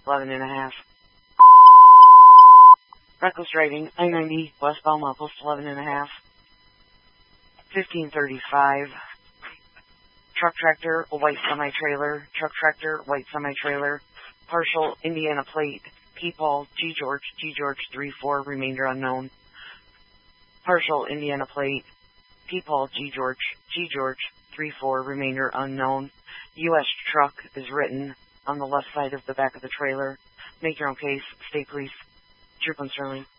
11.5. Reckless driving, I-90, westbound Milepost 11.5. 1535. Truck tractor, a white semi-trailer. Truck tractor, white semi-trailer. Partial Indiana plate. P. Paul, G. George, 3-4, remainder unknown. Partial Indiana plate. P. Paul, G. George, 3-4, remainder unknown. U.S. truck is written on the left side of the back of the trailer. Make your own case. State police. Trooper Sterling.